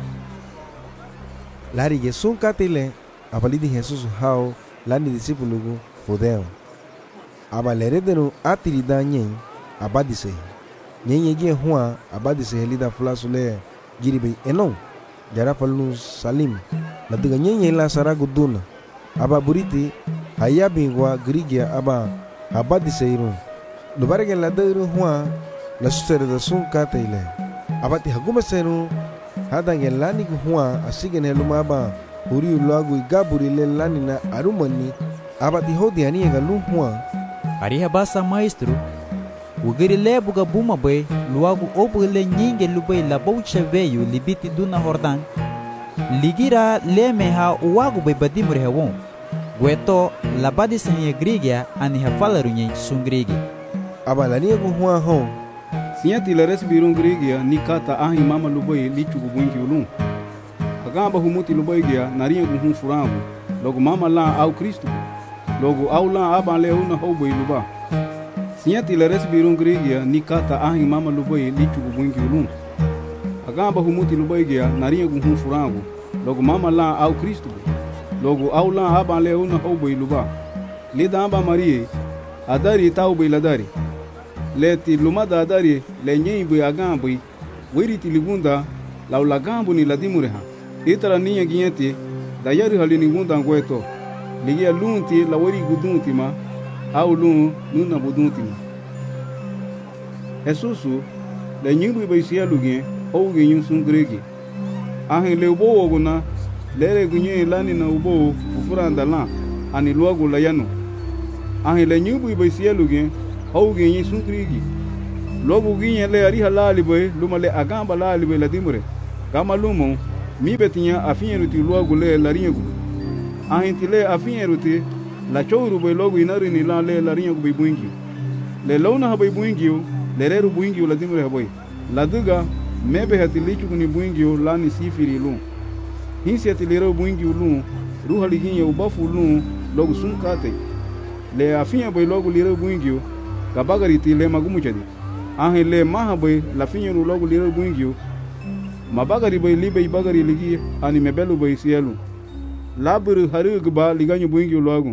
la rigesun katile abalidi Jesus hao lani discípulo go fodeo aba leredeno atirida nyen abadise nyen gie hua abadise lida flasu le giribe enon jara falnu salim la duga nyenye la saragu duna aba buriti haya bingwa grigia aba abadi seirun lubarege la dairu hua la susere da sun kata ile abati hagume seru hadange lani hua asigen heluma aba uri lagu igaburi le lani na arumani abati hodi ani ga lu hua ariha basa maestro ugiri le buga buma be luagu obu le nyinge lubai la boucha veio libiti duna hordan ligira le meha uagu be badimure hewon gueto la badi senye grigia ani hafalaru nyen sungrigi abalani go hua ho siati la resbirun grigia nikata ahi mama lubai lichu bungi ulun agamba humuti lubai gia nariya gu furangu logo mama la au Kristo logo au la aba le una hobai luba siati la resbirun grigia nikata ahi mama lubai lichu bungi ulun agamba humuti lubai gia nariya gu furangu logo mama la au Kristo logo au la aba le una hobai luba lida aba marie adari tau bai ladari leti lumada adari le nyei bai agamba wiriti ligunda la ulagambu ni ladimureha itara niya gienti dayari halini gunda ngweto ligia lunti la wari gudunti ma au lun nuna budunti ma Jesusu le nyimbu bai sia lugien ou ginyun sun gregi ahin le ubo oguna lere gunye lani na ubo ufuranda la ani luagu la yano le nyubu bai sielu gen hau gen yin sun krigi logo gin le ari halali bai luma le agamba lali bai la dimure kama lumo mi betinya afinyeru ti logo le la ringu ahin ti le afinyeru ti la chouru bai logo inari ni la le la ringu bai buingi le launa bai buingi le reru buingi la dimure bai la duga mebe hati lichu ni buingi la ni sifiri lu hinsi hati le reru buingi lu ruha liginye ubafu lu logo sun kate le afinya bai logo le reru buingi kabagari ti le magumu chadi ahin le maha bai la finyeru logo le reru buingi mabagari bai libe bagari ligi ani mebelu bai sielu laburu haru ba liganyo buingi logo.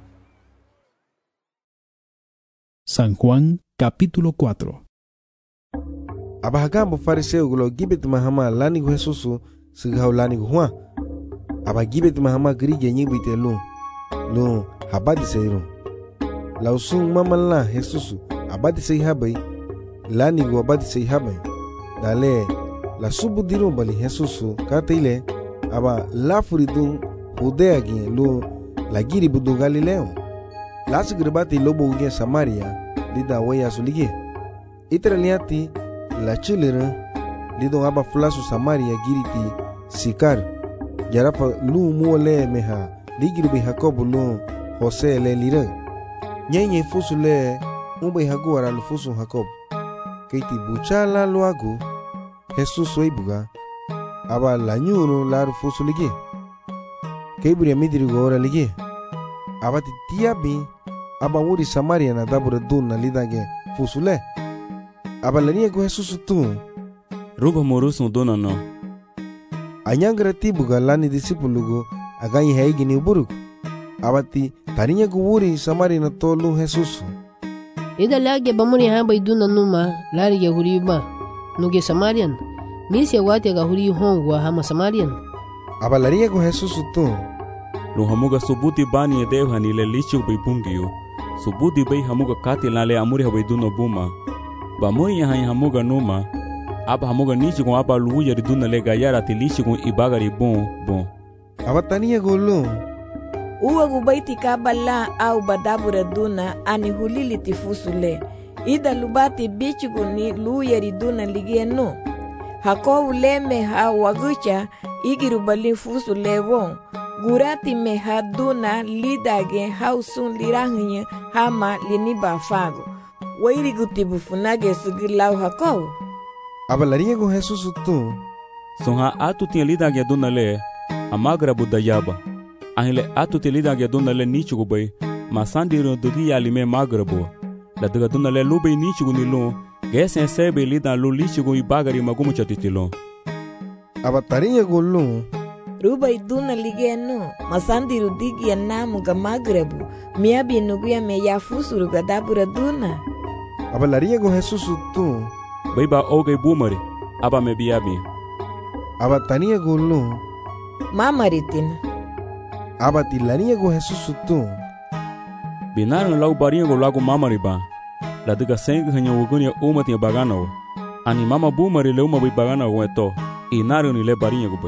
San Juan capítulo 4. Abahagambo fariseu gulo gibet mahama lani gu Jesusu sigau lani gu Juan. Aba gibet mahama grige nyibite lu habadi seiru. Lausung mamala Jesusu abadi sei habai lani gu abadi sei habai. Dale la subu diru bali Jesusu katile aba la furidun Judea gi lu la giri budu Galileo. La sigribati lobo uge Samaria lida waya sulige. Itraliati la chilera lidon aba flasu Samaria giriti Sikar. Jarafa lu muole meha ligiri bi Jacob lu Jose le lira. Nyenye fusu le umbe haguara lu fusu Jacob. Keiti buchala luagu Jesus weibuga aba la nyuru la fusu lige. Keiburi midiri gora lige. Aba tiabi aba wuri Samaria na dabura dun lidage fusule. Aba lania go Jesus tu. Ruba morusu dona no. Anyangra tibuga lani disipulugo aganyi haigi ni buruk. Abati tarinya go wuri Samaria na tolu Jesus. Ida lage bamuri hamba iduna numa lari ya huriba nuge Samarian. Misi wati ga huri hongwa hama Samarian. Aba lania go Jesus tu. Hamuga subuti bani edeu hanile lichu bai bungiyo. Subuti bai hamuga kati lale amuri habai duno buma. Ba moi yahan hamuga numa. Aba hamuga nichi kon aba luya di duna le gayara ti lichi kon ibagari bon. Aba tania golo. Uwa gubaiti kabala au badabura duna ani hulili tifusule. Ida lubati bichi guni luya di duna ligieno. Hakowu leme ha wagucha igirubali fusule won. Gurati me haduna lidage hausun lirahinya hama liniba fago. Wairi gutibu funage sugilau hakow. Abalaria go Jesus tu. Sonha atu tinha lidage duna le amagra budayaba. Ahile atu te lidage duna le nichugo bay. Masandiro dugi alime magrabo. La duga duna le lube nichugo nilo. Gesen sebe lidan lo lichugo ibagari magumu chatitilo. Abataria go lu. Ruba iduna ligeno masandiru digi ya namu ga magrebu miabi nuguya me ya fusuru ga dabura duna. Abalaria go Jesus tu. Baiba oge bumari aba me biabi. Aba tania go lu. Mamaritin. Aba tilania go Jesus tu. Binaran lau barinha go lago mamari ba. La diga sengi hanya wugunia umati ya bagano. Ani mama bumari le uma bai bagano go eto. Inario ni le barinha go bai.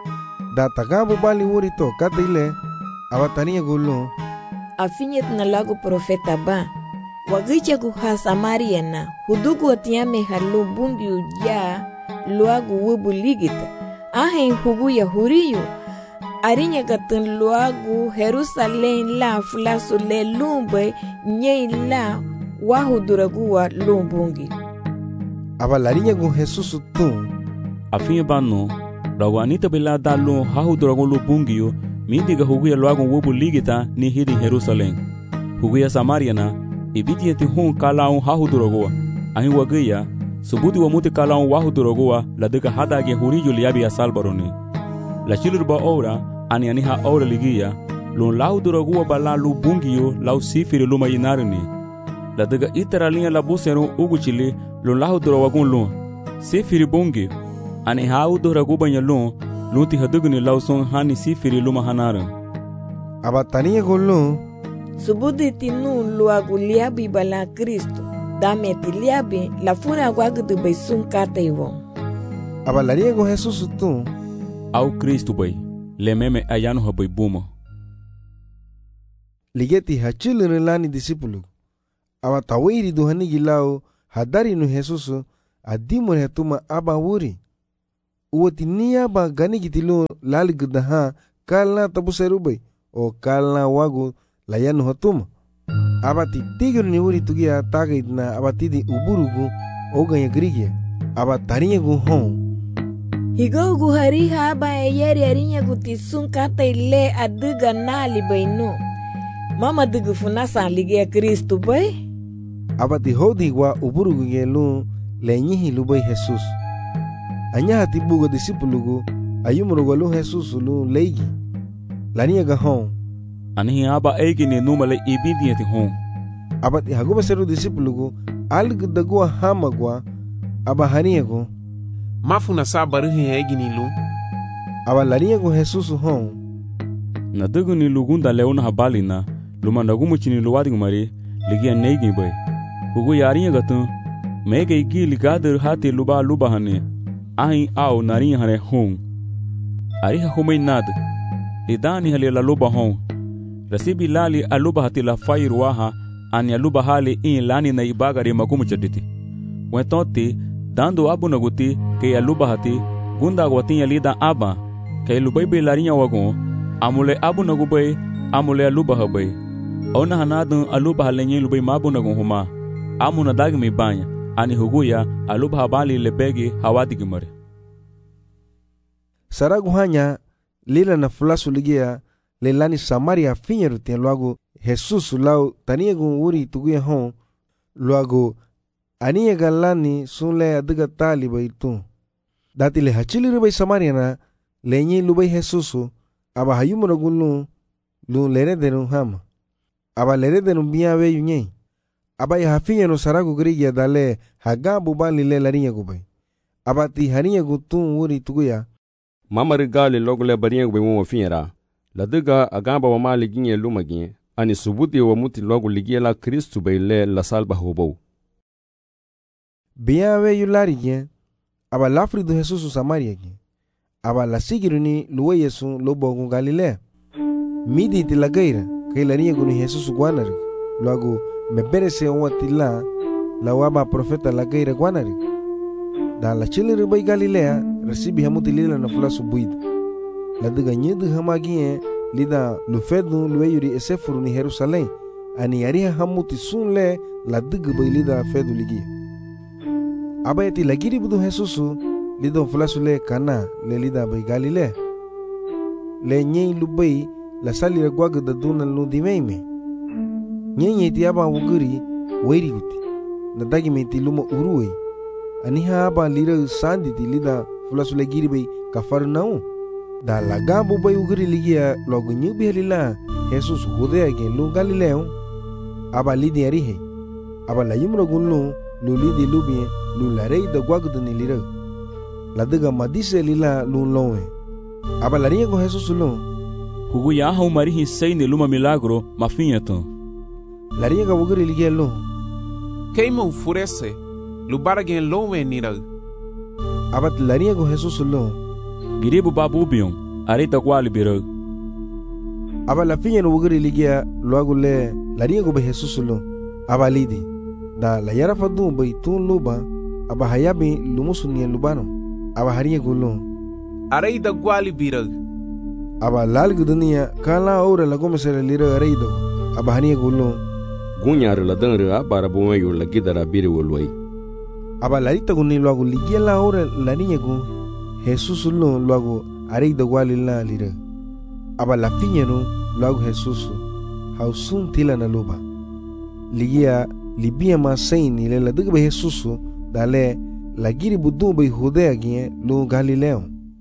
Da tagabu bali wuri to katile abatania gulu afinyet na lagu profeta ba wagicha ku ha Samaria na hudugu atiame halu bungi uja luagu wubu ligita ahen hugu ya huriyo arinya katun luagu Jerusalem la fulasu le lumbe nye la wahuduragu wa lumbungi abalarinya gu Jesus tu afinye bano Rago anita bela dalo hahu dragon bungiyo mindiga huguya loago wobu ligita ni hidi Jerusalem. Huguya Samaria na ibiti yeti hun kalaun hahu dragoa. Ahin wagaya subuti wa muti kalaun wahu dragoa la diga hadage huriyo liabi ya salbaroni. La chilurba ora ani aniha ora ligiya lon lahu dragoa bala lu bungiyo lau sifiri luma yinarini. La diga itaralinga la busero ugu chili lon lahu dragon lon sifiri bungiyo. Ani hau do raguba nyalon luti hadugni lauson hani sifiri luma hanara. Abatania golo. Subudi tinu luagu liabi bala Kristo. Dame ti liabi la funa wagu du beisun kata iwo. Abalaria go Jesus tu. Au Kristo bay. Le meme ayano ha bay buma. ligeti hachilin lani disipulu. Aba tawiri duhani gilao hadari nu Jesusu adimur hetuma aba wuri. Uwati niya ba gani gitilu lali gudaha kalna tabu serubay o kalna wagu layanu hatuma. Abati tigir ni wuri tugia tagait na abatidi uburugu o ganya grigia. Abatarinya gu hon. Higo gu hari haba yeri arinya gu tisun kata ile aduga nali bayno. Mama dugu funasa ligia Kristu bay. Abati hodi wa uburugu ngelu lenyihi lubay Jesus. Anya hati bugo disipulugu ayumrugo lu Jesus lu leigi. Lania ga hon. Anihi aba egi ni numale ibidiyati hon. Abati haguba seru disipulugu algu dagua hamagwa aba haniago. Mafuna sabarihi egi ni lu. Aba laniago Jesus hon. Na dugu ni lugunda leona habali na luma nagumu chini luwadi ngumari ligia neigi bay. Hugu yarinya gatun mege igi ligader hati luba hane. Ahin au narinya hane hon. Ariha humay nad. Lidani hali la luba hon. Rasibi lali aluba hati la fairu waha ani aluba hali in lani na ibagari magumu chaditi. Wentoti dando abu naguti ke aluba hati gunda agwatinya lida aba ke lubaibe larinya wagon amule abu nagubay amule aluba habay. Ona hanadun aluba halenye lubai mabu nagun huma amuna dagi mi banya ani huguya aluba habali lebegi hawadi gimare. Saragu hanya lila na fulasu ligia lelani Samaria finyeru tien luago Jesus lau taniagun wuri tuguya hon luago aniya galani sunle adiga tali baitun. Dati le hachili rubai Samaria na lenyi lubai Jesusu aba hayumuragun lu leredenu hama. Aba leredenu biyawe yunye. Aba ya hafinyenu saragu grigia dale hagabu bali le larinya gubai. Aba ti harinya gutun wuri tuguya. Mama rigali logule barinya gubai mwa finyera. Ladiga agamba wa mali ginye lumagin ani subuti wa muti logu ligia la Kristu baile la salba hobou. Biyawe yulari gen aba lafri du Jesusu Samaria gen aba la sigiruni luwe Yesu lobo gun Galilea midi ti la gaira kay larinya guni Jesusu guanari luago meberese wati la waba profeta la gaira guanari da la chili rubai Galilea resibi hamuti lila na fulasu buida la diga nyidu hamagie lida lufedu luweyuri esefuru ni Jerusalem ani yariha hamuti sunle la diga bai lida fedu ligia. Abayati lagiri budu Jesusu lido fulasu le kana le lida bai Galilea le nyei lubai la salira gwaga da duna lu dimeime nyei ti aba wuguri weiri guti na dagi meti luma uruwe aniha aba lira sandi ti lida fulasu le giri bai Kafarnaum da lagabu bai uguri ligia logo nyubi halila Jesus Judea gen lu Galileo aba lidi arihe aba la yumro gunlu lu lidi lubie lu la rei da gwagudu ni lira la diga madise lila lu lowe aba la riego Jesus lu hugu ya hau marihi sei ni luma milagro mafinyeto la riega uguri ligia lu keima ufurese lu baragen lowe nira aba la riego Jesus lu giribu babu bion arita kwali biro aba la finya no uguri ligia luagu le la riego be Jesus lu aba lidi da la yara fadu bai tun luba aba hayabi lumusunia lubano aba hariye gulu areida gwali biro aba lal gudunia kala ora la gomesere lira areida aba hariye gulu gunyar la dangra bara bomayo la gidara biri wolwai aba larita guni luagu ligia la ora la niña gu Jesus lu luagu areida gwali la lira aba la finya no luagu Jesus hausun tila na luba ligia libia ma saini le la diga be Jesusu dale la giri budu be Judea gien lu Galileo.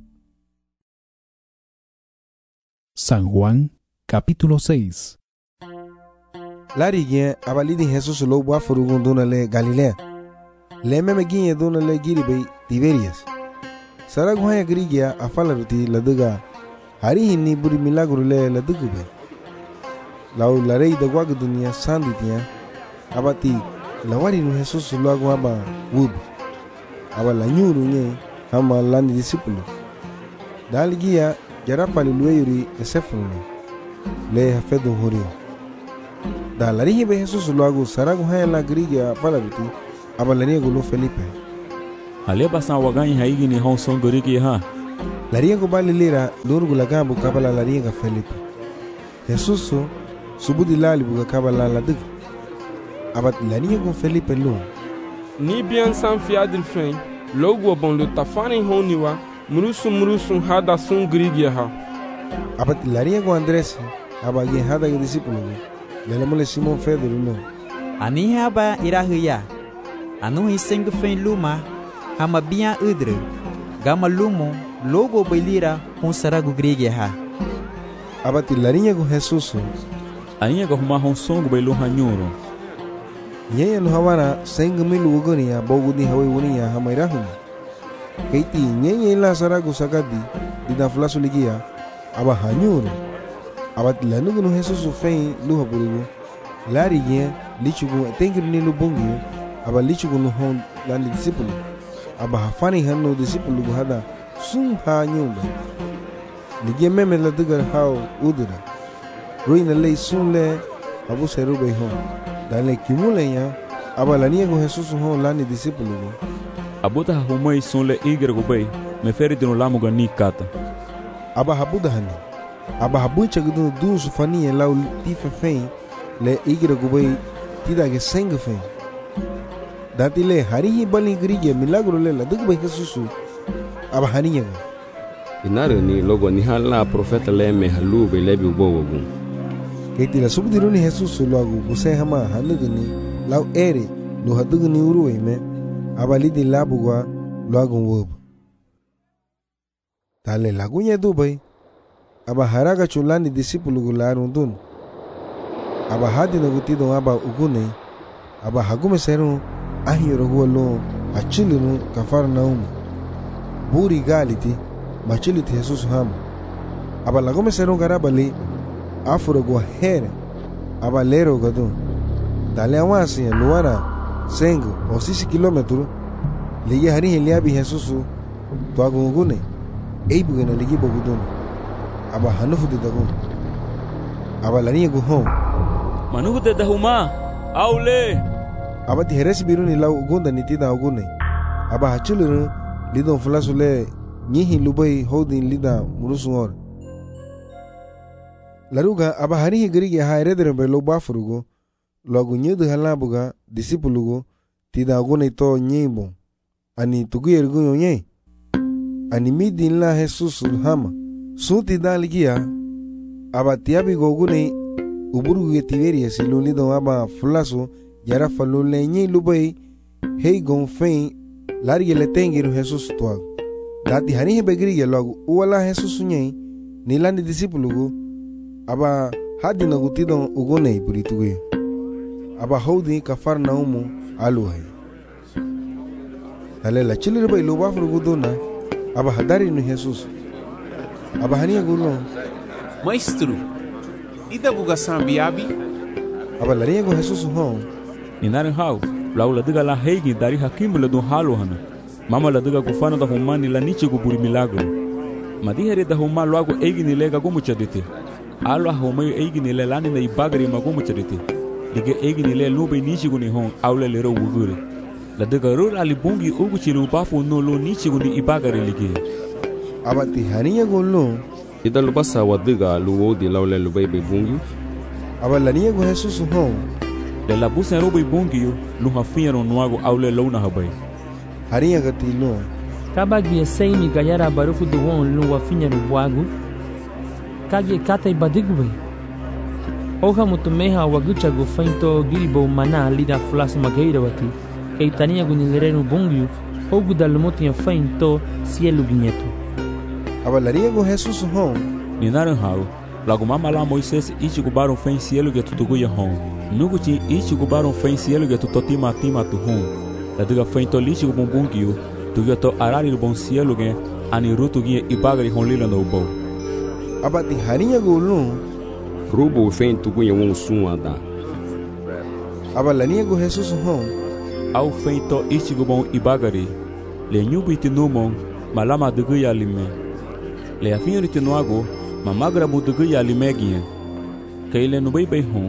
San Juan capítulo 6. Lari gien abalidi Jesusu lo bua furugun duna le Galilea. Le meme gien duna le giri be Tiberias. Saraguhaya grigia afalaruti la diga hari hinni buri milagro le la diga be. Lau la rei da guagu dunia sanditia abati la wari nu Jesus luagu aba wub aba la nyuru nye hama lani disipulu daligia jarapa li lueyuri esefunu le hafedu huri Da larinha be Jesus logo sarago haya la grigia fala biti aba larinha go lo Felipe. Ale basan wagan haigi ni hon son gorigi ha. Larinha go balilira lurgo lagabu kabala larinha ga Felipe. Jesus subudi lali buga kabala la dig. Aba larinha go Felipe lo. Ni bien san fiadil fen logo bon lo tafani honiwa murusu hada sun grigia ha. Aba larinha go Andres aba gen hada ga discípulo. Lelemole Simon Pedro no. Ani haba irahuya. Anu hiseng fen luma hama biya udre. Gama lumo logo belira hon sarago grege ha. Abati larinha go Jesus. Aninha go huma hon songo belo hanyoro. Yeye no hawana seng milu goni ya bogu ni hawi woni ya hama irahuya. Keiti yeye la sarago sagadi di da flaso ligia aba hanyoro. Abati lanugo no Jesus fen luha burugo. Lari yen lichugo tengiri ni lubongi aba lichugo no hon lani disciple. Aba hafani hanno disciple go hada sum ha nyumba. Ligia meme la digar hao udura. Ruina lei sunle abu serube hon. Dale kimule ya aba lania go Jesus hon lani disciple go. Abuta humoi sunle igre go bay me feri dino lamu ga ni kata. Aba habuda hani. Aba habuncha gudu du sufania lau tife fein le igre go bay tida ge seng fein. Dati le harihi bali grige milagro le la dugu bay Jesus aba haniya. Inare ni logo ni hala profeta le me halu be lebi ubogo. Keti la subdiru ni Jesus logo buse hama hanugu ni lau ere lo hadugu ni uruwe me aba lidi labugwa logo wob. Tale lagunya dubai aba haraga chulani discipulu gularun dun. Aba hadi na gutido aba ugune aba hagume seru ahiro huwa lo achilinu Kafarnaum. Buri galiti machiliti Jesus hama. Aba lagume seru garabali afuro gwa here aba lero gadu. Dale awasi ya luara sengu o 6 kilometru liye harihi liabi Jesus tuagu ugune eibu gana ligi bogudun. Aba hanufu de dagun. Aba lani go home. Manufu de dahuma. Aule. Aba ti heresi biruni lau ugunda nitida ugune. Aba hachuluru lidon flasule nyihi lubai holding lida murusungor. Laruga aba harihi gerige ha eredere be lo bafurugo. Logu nyedu halabuga disipulugo tida ugune to nyimbo. Ani tuguyer gunyo nye. Ani midin la Jesus hama. Sunti daligia aba tiabi gogune uburu ge tiberia siluni do aba flaso yara falule nyi lubai hei gon fein lari le tengiru Jesus toa dati hani begri ge logo wala Jesus nyi nilani discipulugo aba hadi na gutido ugone burituge aba hodi Kafarnaum aluhai tale la chilire bai loba furugudona aba hadari no Jesus. Aba hania gulo. Maestro, ida buga sambiabi? Aba larinha go Jesus hon. Ninaren hau, lau la diga la heigi dari hakimu la dun halo hana. Mama la diga gufano da humani la niche go buri milagro. Madihere da huma loago eigi ni lega go muchadite. Alo humayo eigi ni le lani na ibagari ma go muchadite. Diga eigi ni le lube niche go ni hon aule lero wugure. La diga rura li bungi ugu chilu bafu no lo niche go ni ibagari lige. Abati haniya gollo ida lubasa wadiga luwo di laule lubai be bungi aba laniya go Jesus hon de la busa robai bungi lu hafiero nuago aule lona habai haniya gati no kabagi seimi gayara barufu do won lu wafinya no wago kage kata ibadigwe oha mutumeha wagucha go fainto gilbo mana lida flas mageira wati keitania gunilere bungi ogu dalmotia fainto cielo ginyeto. Aba larinha go Jesus hon. Ninaran hau. Lago mama la Moisés ichi gubaron fen cielo ge tutugu ya hon. Nugu ti ichi gubaron fen cielo ge tutotima tima tu hon. La diga fen to lichi gubumbungio. Tu ge to arari bon cielo ge ani rutu ge ibagari hon lila no bo. Aba ti harinha go lu. Rubo fen tugu ya won suada. Aba larinha go Jesus hon. Au fen to ichi gubon ibagari. Le nyubi ti numon malama dugu ya lime. Le afinho de noago, mamagra budugu ya limegia. Kaile no bem hon,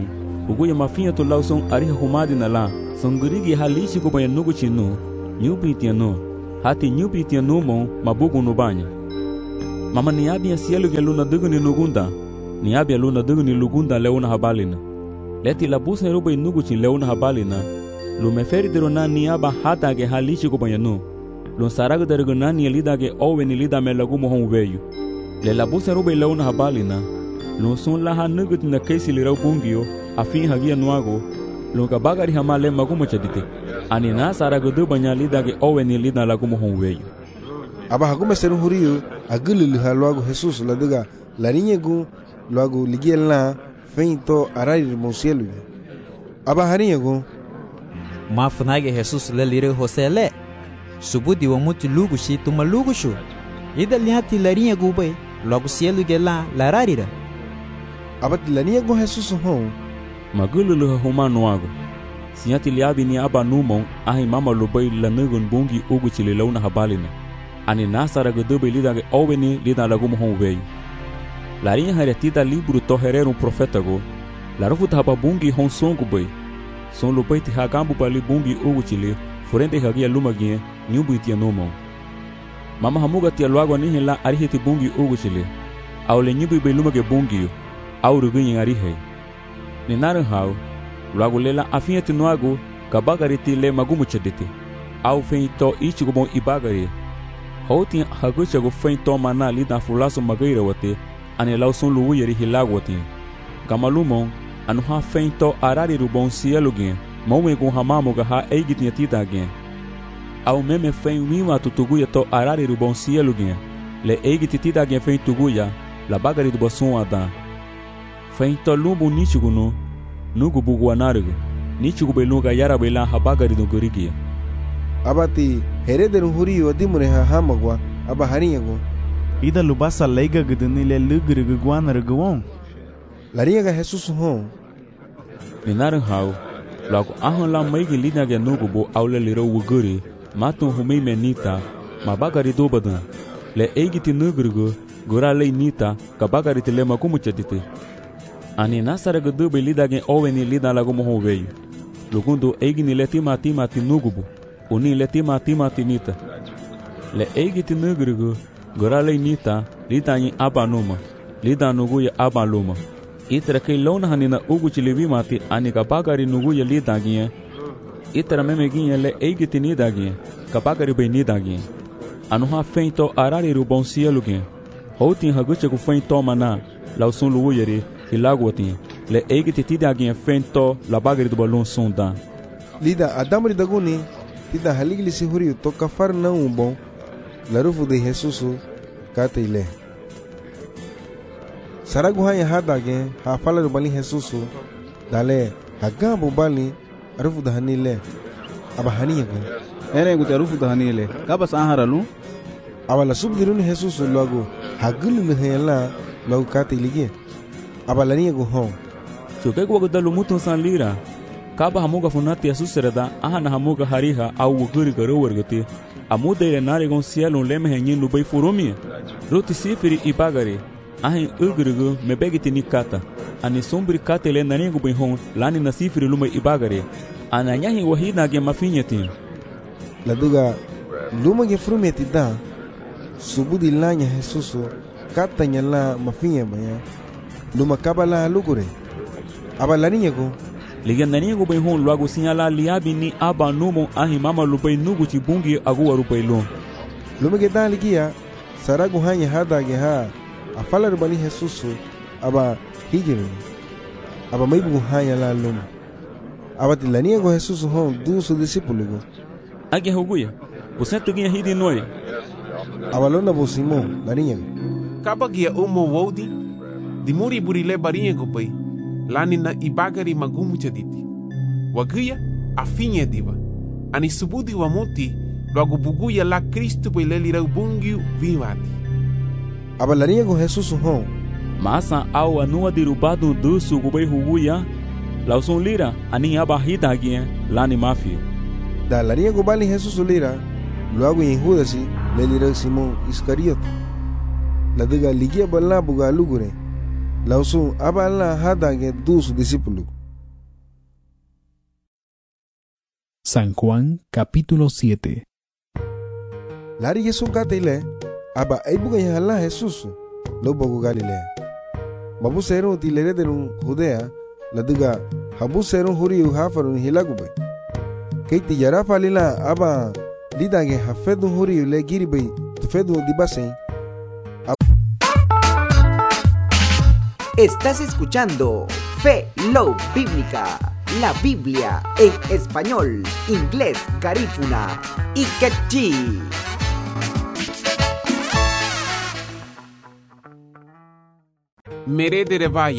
bugu ya mafinha to lau son ariha humadi na la son gurigi halishi ko banya nugu chinu nyupitiano hati nyupitiano mo mabugu no banya mama niabi ya sielu ya luna dugu ni lugunda niabi ya luna dugu ni lugunda leuna habalina leti la busa rubai nugu chin leuna habalina lu meferi dero na niaba hata ge halishi ko banya nu lu saraga dero na ni lida ge owe ni lida me lagu mo hon weyu le la busa rubai leuna habalina lu son la ha nugu na kesi li bungio afin hagia nuago lu ka bagari hamale magumo chadite ani na saraga du banya lida ge owe ni lida lagu mo hon weyu aba hagume seru huriyo agulu ha luago Jesus la diga la niñegu luago ligiela feito arari monsielu aba hariñegu mafunage Jesus le lire hosele subudi wa mutu lugu shi tuma lugu shu ida liati la niñegu be luago sielu gela la rarira aba la niñegu Jesus hon magulu lu humano ago siati liabi ni aba numon ahi mama lubai la nugun bungi ugu chile launa habalina ani nasara gudube lida ge oweni lida lagumo hon veio larinha haretita libro to herero profeta go larufuta hababungi hon songo bai son lupaiti hagambu pali bungi ugu chile furente hagia lumagie nyumbu itia nomo mama hamuga tia luago nihin la arihiti bungi ugu chile au le nyumbu bai lumage bungi au rugunyin arihe ni naran hao luago lela afiati nuago kabagariti le magumu chaditi au feito ichigobon ibagari houtin hagucha go fein toma na lida fulaso magaira wate ane lauson luwu yeri hilagwati gamalumon anu ha fein to arari rubon sielugen mowe go hamamo ga ha eigitin tita gen au meme fein wima tutuguya to arari rubon sielugen le eigiti tita gen fein tuguya la bagari do boson ada fein to lumbu nichiguno nugu buguanargo nichigu belunga yara bela ha bagari do gorigia abati herederu huriyo dimure ha hamagwa aba hariyago ida lubasa leiga gudni le lugrigu guanar gwon lariyaga Jesus hon minaran hau lago ahon la maigi lina ge nugubo aule liro wuguri matun humei menita mabagari dobadan le eigiti nugrigu gora le nita kabagari tele makumu chadite ani nasara gudube lida ge oweni lida lago mo veio lugundo eigini le timati nugubo uni le timati nita le eigiti nugrigu gora le nita lidani abanuma lidanugu ya abaluma itra ke lona hanina ugu chilevi mati ani kabagari nugu ya lidagie itra memeginye le eigiti nidagie kabagari be nidagie anuha feito arari rubon sielugen houtin haguche ku feito mana lausun lugu yeri hilagwati le eigiti tidagie feito la bagari do balon sonda lida adamri daguni tida haligli si huriyo to kafar na umbon larufu de Jesus kate ile saragu hanya hadage ha falaru bali Jesus dale hagambu bali arufu da hanile aba haniyago ere gu tarufu da hanile kabas aharalu abala subdirun Jesus lagu hagulu hela lagu kate ile aba laniyago hon choke go dalu mutun san lira kaba hamuga funati asusreda ahana hamuga hariha au guri garo wargati amuda ile narigon sielun leme henyin lubai furumi roti sifiri ibagari ahin ugrugu mebegiti nikata ani sombri katele naningu bihon lani na sifiri lumai ibagari ananyahi wahina ge mafinyati laduga luma ge frumeti da subudi lanya Jesus katanya la mafinya baya luma kabala lugure abalani yego ligan naningu bihon luago sinyala liabi ni aba numo ahi mama lubai nugu chibungi agu warubai lo luma ge da ligia saragu hanya hada ge ha afalar bani Jesus aba hijiru aba maibu hanya la luma aba tilania go Jesus hon du su discípulo go age hoguya você tuginha hidi noi aba lona bo Simon larinha kaba gia umo wodi di muri burile barinha go pai lani na ibagari magumu chaditi wagia afinha diva ani subudi wa moti logo buguya la Cristo pai lelira bungiu vimati abalaria com Jesus hon masa au anua dirubado dusu gubai huguya lauson lira ani abahita agia lani mafia da laria go bali Jesus lira logo em Judas lelira Simon Iscariote la diga ligia bala buga lugure lauson abala hada ge dusu discípulo San Juan capítulo 7. Lari Yesus katile aba ibuga yahala Jesus lo bogo Galilea. Babu serun tilere derun Judea laduga habu serun huriu hafarun hilagube. Keiti yara falila aba lidage hafedu huriu le giribei tufedu dibasen. Estás escuchando Fe Love Bíblica, la Biblia en español, inglés, garífuna y quechí. Mere de revaya,